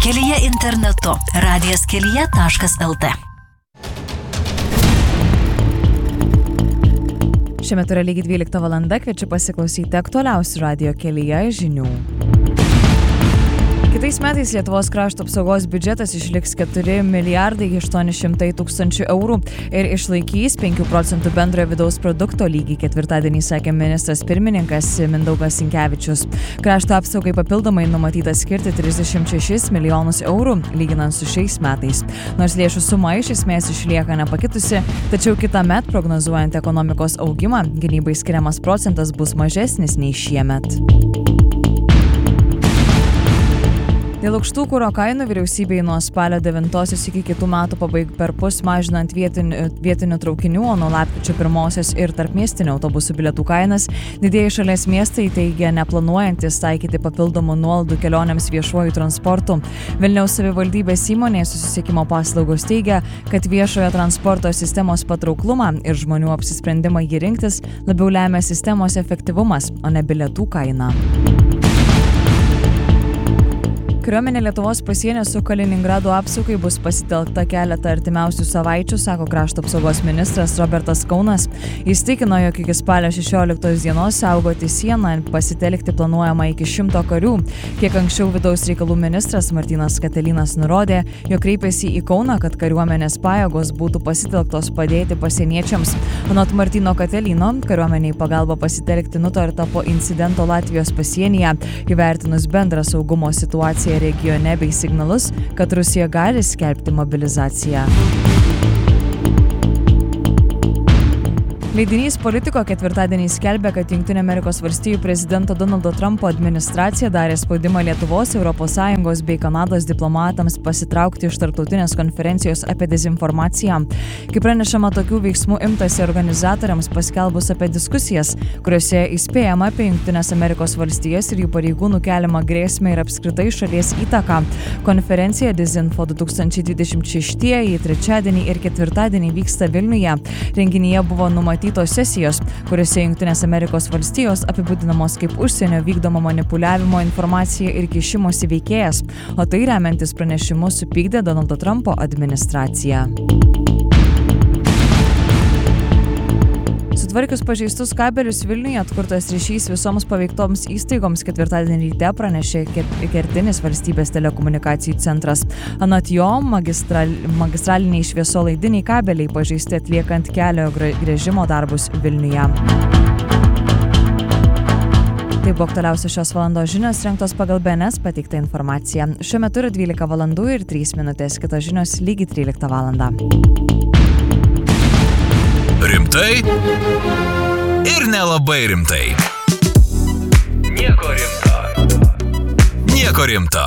Kelyje internetu radijaskelyje.lt. Šiuo metu yra lygiai 12 valanda, kviečiu pasiklausyti aktualiausių radijo kelyje žinių. Kitais metais Lietuvos krašto apsaugos biudžetas išliks 4 milijardai 800 tūkstančių eurų ir išlaikys 5% bendrojo vidaus produkto lygį, ketvirtadienį sakė ministras pirmininkas Mindaugas Sinkevičius. Krašto apsaugai papildomai numatyta skirti 36 milijonus eurų, lyginant su šiais metais. Nors lėšų suma iš esmės išlieka nepakitusi, tačiau kitąmet, prognozuojant ekonomikos augimą, gynybai skiriamas procentas bus mažesnis nei šiemet. Dėl aukštų kuro kainų vyriausybei nuo spalio 9 iki kitų metų perpus mažinant vietinių traukinių, o nuo lapkričio 1 ir tarpmiestinių autobusų bilietų kainas, didieji šalies miestai teigia neplanuojantis taikyti papildomų nuolaidų kelionėms viešuoju transportu. Vilniaus savivaldybės įmonė susisiekimo paslaugos teigia, kad viešojo transporto sistemos patrauklumą ir žmonių apsisprendimą jį rinktis labiau lemia sistemos efektyvumas, o ne bilietų kaina. Kariuomenė Lietuvos pasienio su Kaliningrado apsaugai bus pasitelkta keletą artimiausių savaičių, sako krašto apsaugos ministras Robertas Kaunas. Jis tikino, jog iki spalio 16 dienos saugoti sieną pasitelkti planuojama iki 100 karių. Kiek anksčiau vidaus reikalų ministras Martynas Katilinas nurodė, jog kreipėsi į Kauną, kad kariuomenės pajėgos būtų pasitelktos padėti pasieniečiams. Anot Martyno Katilino, kariuomeniai pagalba pasitelkti nutarta po incidento Latvijos pasienyje, įvertinus bendrą saugumo situaciją regione bei signalus, kad Rusija gali skelbti mobilizaciją. Leidinys Politico ketvirtadienį skelbė, kad Jungtinių Amerikos valstijų prezidento Donaldo Trumpo administracija darė spaudimą Lietuvos, ES bei Kanados diplomatams pasitraukti iš tarptautinės konferencijos apie dezinformaciją. Kaip pranešama, tokių veiksmų imtasi organizatoriams paskelbus apie diskusijas, kuriuose įspėjama apie Jungtinės Amerikos valstijas ir jų pareigūnų keliamą grėsmę ir apskritai šalies įtaką. Konferencija Dizinfo 2026 trečiadienį ir ketvirtadienį vyksta Vilniuje. Renginyje buvo numatytos sesijos, kuriuose Jungtinės Amerikos valstijos apibūdinamos kaip užsienio vykdomo manipuliavimo informacija ir kišimosi veikėjas, o tai remiantis pranešimu supykdė Donaldo Trumpo administraciją. Sutvarkius pažeistus kabelius Vilniuje atkurtas ryšys visoms paveiktoms įstaigoms ketvirtadienį ryte pranešė kertinis valstybės telekomunikacijų centras. Anot jo, magistraliniai šviesolaidiniai kabeliai pažeisti atliekant kelio gręžimo darbus Vilniuje. Tai buvo aktualiausios šios valandos žinios, rengtos pagal BNS pateiktą informaciją. Šiuo metu yra 12 valandų ir 3 minutės, kitos žinios lygiai 13 valandą. Rimtai ir nelabai rimtai. Nieko rimto.